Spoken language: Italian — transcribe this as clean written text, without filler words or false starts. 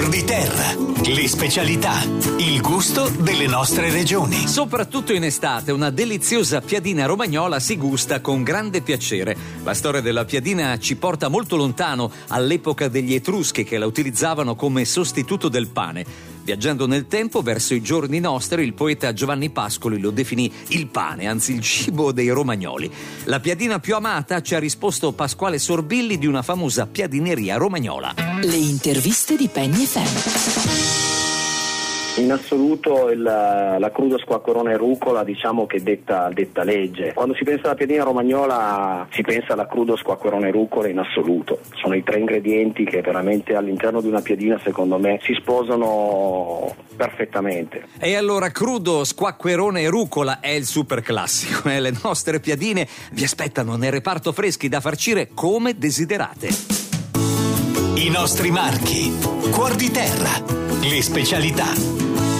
Cuor di terra, le specialità, il gusto delle nostre regioni. Soprattutto in estate una deliziosa piadina romagnola si gusta con grande piacere. La storia della piadina ci porta molto lontano, all'epoca degli Etruschi che la utilizzavano come sostituto del pane. Viaggiando nel tempo verso i giorni nostri, il poeta Giovanni Pascoli lo definì il pane, anzi il cibo dei romagnoli. La piadina più amata, ci ha risposto Pasquale Sorbilli di una famosa piadineria romagnola. Le interviste di Penny FM. In assoluto la crudo squacquerone e rucola, diciamo che detta legge. Quando si pensa alla piadina romagnola si pensa alla crudo squacquerone e rucola in assoluto. Sono i tre ingredienti che veramente all'interno di una piadina secondo me si sposano perfettamente. E allora crudo squacquerone e rucola è il super classico. Le nostre piadine vi aspettano nel reparto freschi da farcire come desiderate. I nostri marchi, Cuor di terra, le specialità.